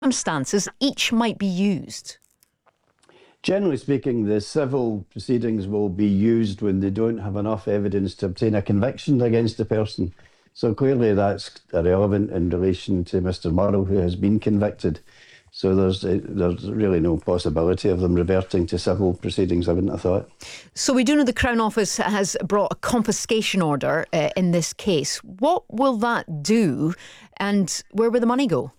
circumstances each might be used? Generally speaking, the civil proceedings will be used when they don't have enough evidence to obtain a conviction against the person. So clearly that's irrelevant in relation to Mr Murrell, who has been convicted. So there's really no possibility of them reverting to civil proceedings, I wouldn't have thought. So we do know the Crown Office has brought a confiscation order in this case. What will that do, and where will the money go?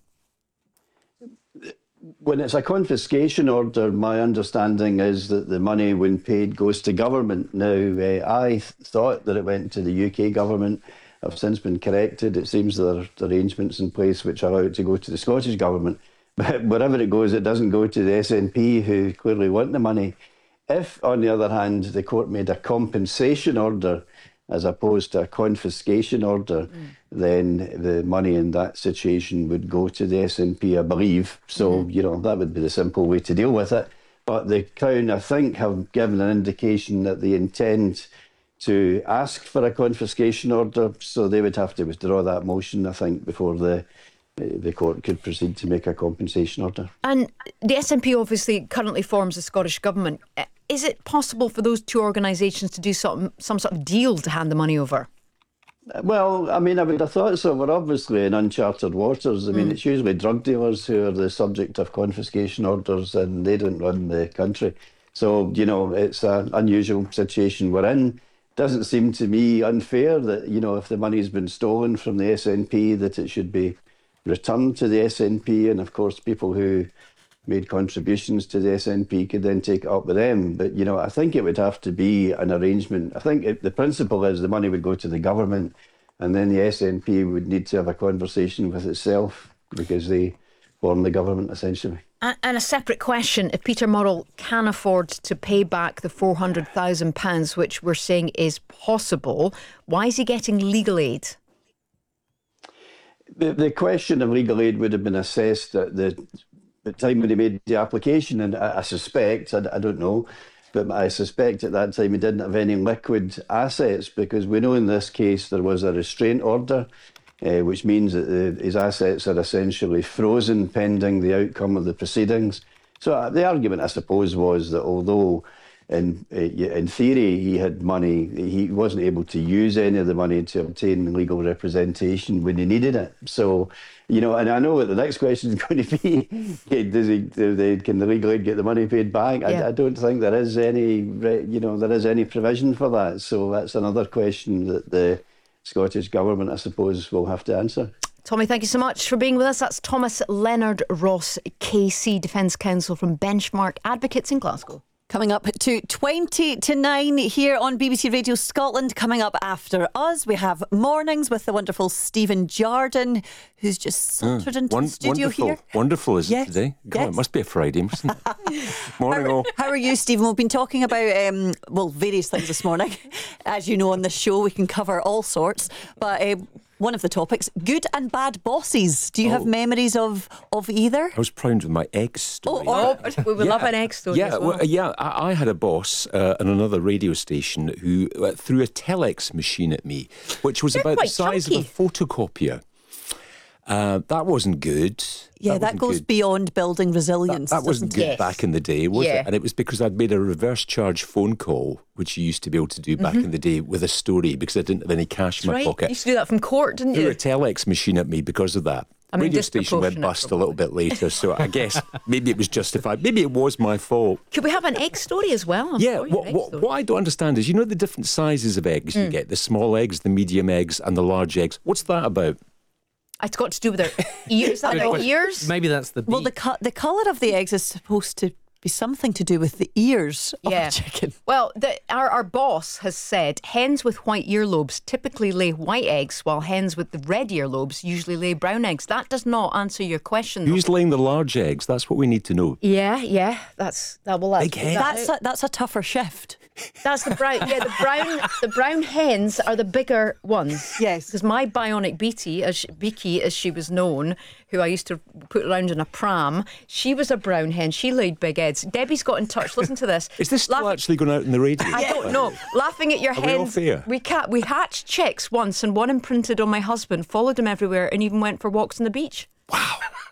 When it's a confiscation order, my understanding is that the money, when paid, goes to government. Now, I thought that it went to the UK government. I've since been corrected. It seems there are arrangements in place which allow it to go to the Scottish government. But wherever it goes, it doesn't go to the SNP, who clearly want the money. If, on the other hand, the court made a compensation order as opposed to a confiscation order, then the money in that situation would go to the SNP, I believe. So, that would be the simple way to deal with it. But the Crown, I think, have given an indication that they intend to ask for a confiscation order, so they would have to withdraw that motion, I think, before the court could proceed to make a compensation order. And the SNP obviously currently forms the Scottish Government. Is it possible for those two organisations to do some sort of deal to hand the money over? Well, I would have thought so. We're obviously in uncharted waters. It's usually drug dealers who are the subject of confiscation orders, and they don't run the country. So, it's an unusual situation we're in. Doesn't seem to me unfair that, if the money's been stolen from the SNP, that it should be returned to the SNP, and of course people who made contributions to the SNP could then take it up with them. But, I think it would have to be an arrangement. I think the principle is the money would go to the government, and then the SNP would need to have a conversation with itself, because they form the government, essentially. And a separate question, if Peter Murrell can afford to pay back the £400,000, which we're saying is possible, why is he getting legal aid? The question of legal aid would have been assessed at the time when he made the application, and I suspect, I don't know, but I suspect at that time he didn't have any liquid assets, because we know in this case there was a restraint order, which means that his assets are essentially frozen pending the outcome of the proceedings. So the argument, I suppose, was that although in theory he had money, he wasn't able to use any of the money to obtain legal representation when he needed it. So, and I know what the next question is going to be, can the legal aid get the money paid back? Yeah. I don't think there is any provision for that. So that's another question that the Scottish Government, I suppose, will have to answer. Tommy, thank you so much for being with us. That's Thomas Leonard Ross, KC Defence Counsel from Benchmark Advocates in Glasgow. Coming up to 20 to 9 here on BBC Radio Scotland. Coming up after us, we have Mornings with the wonderful Stephen Jardine, who's just sauntered into the studio here. Wonderful, is it today? God, it must be a Friday, mustn't it? Morning all. How are you, Stephen? We've been talking about, various things this morning. As you know, on this show, we can cover all sorts. But one of the topics, good and bad bosses. Do you have memories of either? I was proud of my egg story. We would love an egg story as well. I had a boss at another radio station who threw a telex machine at me, which was about the size of a photocopier. That wasn't good. Yeah, that goes beyond building resilience. That wasn't good back in the day, was it? And it was because I'd made a reverse charge phone call, which you used to be able to do back in the day with a story, because I didn't have any cash in my pocket. You used to do that from court, didn't you? Threw a telex machine at me because of that. Radio station went bust a little bit later, so I guess maybe it was justified. Maybe it was my fault. Could we have an egg story as well? What I don't understand is, the different sizes of eggs you get, the small eggs, the medium eggs and the large eggs. What's that about? It's got to do with their ears. Is that their ears? Maybe that's the beak. Well, the colour of the eggs is supposed to be something to do with the ears of a chicken. Well, our boss has said hens with white earlobes typically lay white eggs, while hens with the red earlobes usually lay brown eggs. That does not answer your question. Who's laying the large eggs? That's what we need to know. Yeah. That's a tougher shift. That's the brown. Yeah, the brown hens are the bigger ones. Yes, because my bionic Beaky, as she was known, who I used to put around in a pram, she was a brown hen. She laid big eggs. Debbie's got in touch. Listen to this. Is this still actually going out in the radio? I don't know. Laughing at your hens. We hatched chicks once, and one imprinted on my husband, followed him everywhere, and even went for walks on the beach. Wow.